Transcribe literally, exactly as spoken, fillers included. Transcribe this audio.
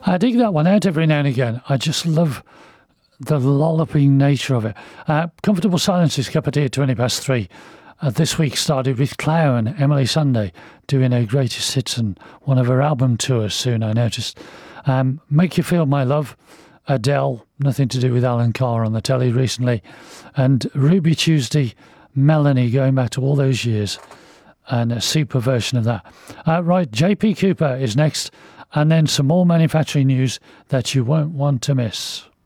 I dig that one out every now and again. I just love the lolloping nature of it. Uh, Comfortable Silence is cup of tea at twenty past three. Uh, this week started with Clown, Emily Sunday, doing her greatest hits and one of her album tours soon, I noticed. Um, Make You Feel My Love, Adele, nothing to do with Alan Carr on the telly recently. And Ruby Tuesday, Melanie, going back to all those years. And a super version of that. Uh, right, J P Cooper is next. And then some more manufacturing news that you won't want to miss.